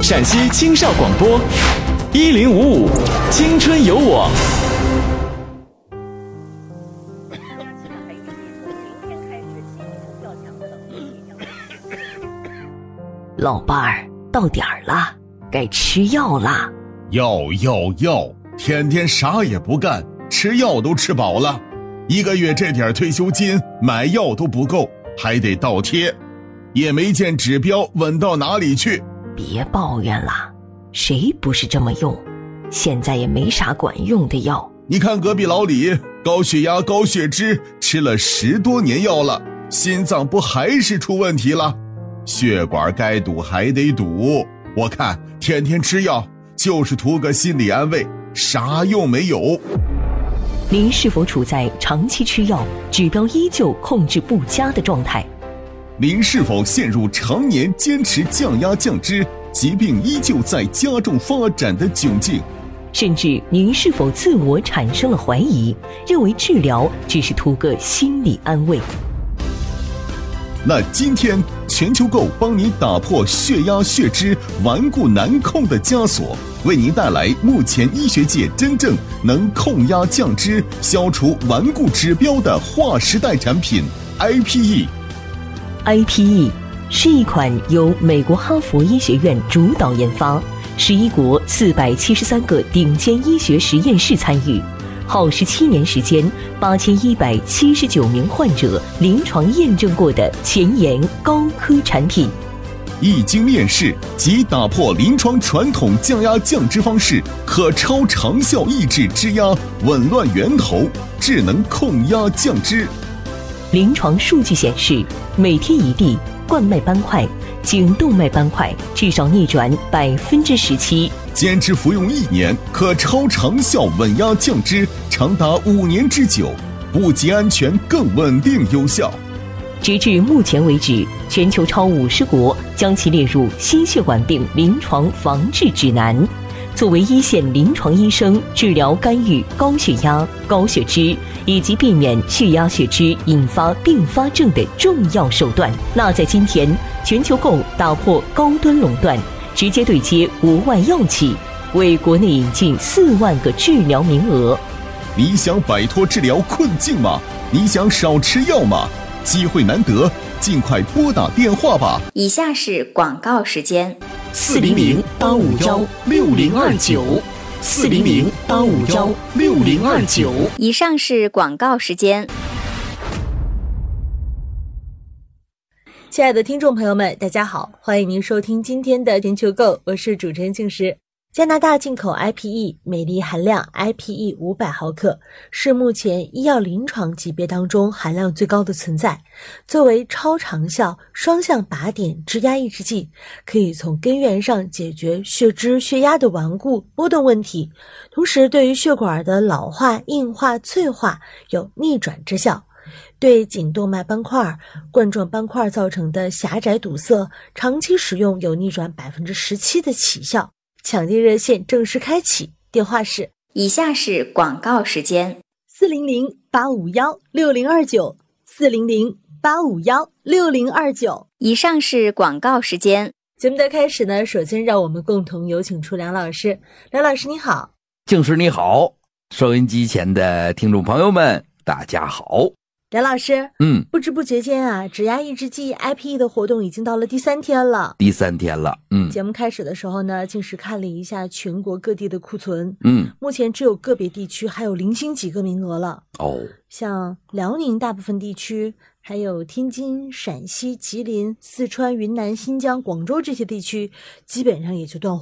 陕西青少广播1055青春有我。 老伴儿，到点儿了，该吃药啦。 药，天天啥也不干，吃药都吃饱了，1个月这点退休金买药都不够，还得倒贴，也没见指标稳到哪里去。 别抱怨了，谁不是这么用？现在也没啥管用的药。 你看隔壁老李，高血压高血脂，吃了10多年药了，心脏不还是出问题了？血管该堵还得堵，我看天天吃药就是图个心理安慰，啥用没有。 您是否处在长期吃药指标依旧控制不佳的状态？ 您是否陷入常年坚持降压降脂，疾病依旧在加重发展的窘境？ 甚至您是否自我产生了怀疑，认为治疗只是图个心理安慰？ 那今天全球购帮你打破血压血脂顽固难控的枷锁，为您带来目前医学界真正能控压降脂、消除顽固指标的划时代产品 IPE。IPE 是一款由美国哈佛医学院主导研发，11国473个顶尖医学实验室参与，耗17年时间，8179名患者临床验证过的前沿高科产品。 一经面世即打破临床传统降压降脂方式，可超长效抑制脂压，紊乱源头，智能控压降脂。 临床数据显示，每天一粒冠脉斑块、颈动脉斑块至少逆转17%， 坚持服用1年，可超长效稳压降脂，长达5年之久，不仅安全，更稳定有效。 直至目前为止，全球超50国将其列入心血管病临床防治指南。作为一线临床医生治疗干预高血压、高血脂以及避免血压血脂引发并发症的重要手段，那在今天，全球购打破高端垄断，直接对接国外药企，为国内引进4万个治疗名额。 你想摆脱治疗困境吗？你想少吃药吗？机会难得，尽快拨打电话吧。 以下是广告时间 ：400-851-6029，400-851-6029。 以上是广告时间。 亲爱的听众朋友们，大家好，欢迎您收听今天的全球购，我是主持人静时。加拿大进口 IPE 镁离含量 IPE 500毫克是目前医药临床级别当中含量最高的存在。作为超长效双向靶点脂压抑制剂，可以从根源上解决血脂血压的顽固波动问题，同时对于血管的老化硬化脆化有逆转之效，对颈动脉斑块、冠状斑块造成的狭窄堵塞，长期使用有逆转17%的起效。抢订热线正式开启，电话是以下是广告时间 ：400-851-6029 400-851-6029。 以上是广告时间。 节目的开始呢，首先让我们共同有请出梁老师。梁老师你好。 静时你好，收音机前的听众朋友们大家好。 梁老师，不知不觉间啊，脂压抑制剂 IPE 的活动已经到了第3天了。节目开始的时候呢，静时看了一下全国各地的库存，目前只有个别地区还有零星几个名额了。像辽宁大部分地区，还有天津、陕西、吉林、四川、云南、新疆、广州这些地区，基本上也就断